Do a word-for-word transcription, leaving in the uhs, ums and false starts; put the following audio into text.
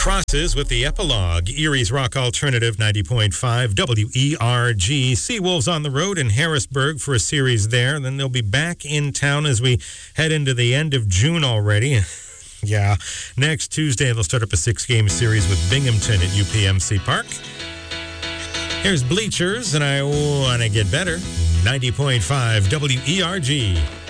Crosses with the epilogue. Erie's Rock Alternative ninety point five W E R G. Seawolves on the road in Harrisburg for a series there. Then they'll be back in town as we head into the end of June already. Yeah. Next Tuesday, they'll start up a six-game series with Binghamton at U P M C Park. Here's Bleachers, and I Want to Get Better. ninety point five W E R G.